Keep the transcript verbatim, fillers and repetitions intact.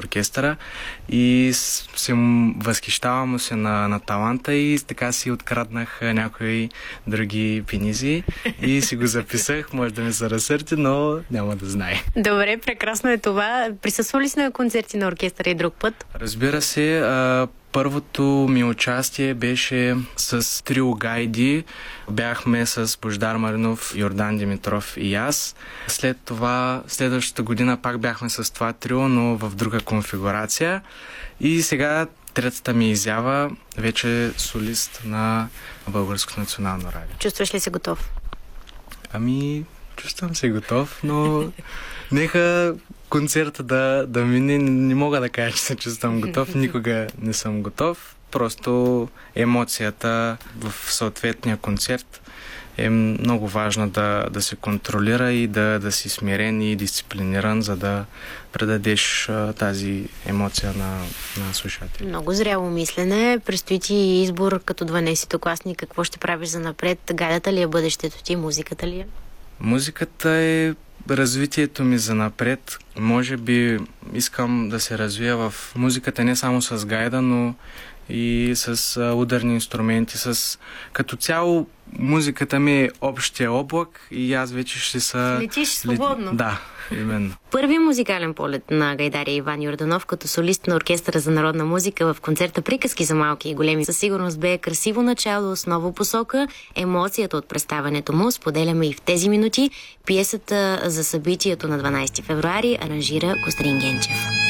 оркестъра и се възхищавам се на, на таланта и така си откраднах някои други пенизи и си го записах. Може да ми се разсърди, но няма да знае. Добре, прекрасно е това. Присъства ли си на концерти на оркестъра и друг път? Разбира се, а, първото ми участие беше с трио гайди. Бяхме с Божидар Маринов, Йордан Димитров и аз. След това, следващата година пак бяхме с това трио, но в друга конфигурация. И сега третата ми изява, вече солист на Българското национално радио. Чувстваш ли се готов? Ами, чувствам се готов, но нека концерта да, да мине. Не мога да кажа, че се чувствам готов. Никога не съм готов. Просто емоцията в съответния концерт е много важно да, да се контролира и да, да си смирен и дисциплиниран, за да предадеш а, тази емоция на, на слушателите. Много зряло мислене. Предстои ти избор като дванайсетокласник. Какво ще правиш за напред? Гайдата ли е бъдещето ти? Музиката ли е? Музиката е развитието ми за напред. Може би искам да се развия в музиката не само с гайда, но и с а, ударни инструменти. С... Като цяло музиката ми е общия облак и аз вече ще са... Летиш свободно. Лет... Да, именно. Първият музикален полет на гайдаря Иван Йорданов като солист на Оркестъра за народна музика в концерта "Приказки за малки и големи" със сигурност бе красиво начало с нова посока. Емоцията от представянето му споделяме и в тези минути. Пиесата за събитието на дванайсети февруари аранжира Кострин Генчев.